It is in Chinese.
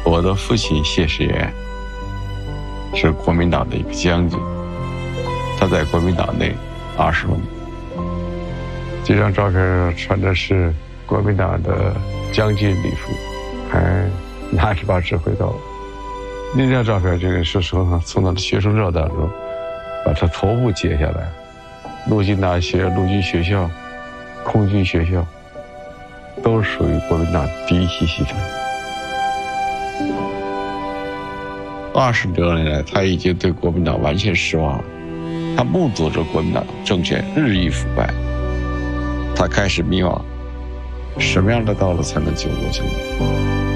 我的父亲谢世元是国民党的一个将军，他在国民党内20多年。这张照片穿的是国民党的将军礼服，还拿着把指挥刀。那张照片，这个是从他的学生照当中把他头部截下来。陆军大学、陆军学校、空军学校都属于国民党第一期系统。20多年来，他已经对国民党完全失望了。他目睹着国民党政权日益腐败，他开始迷惘，什么样的道路才能救国救民？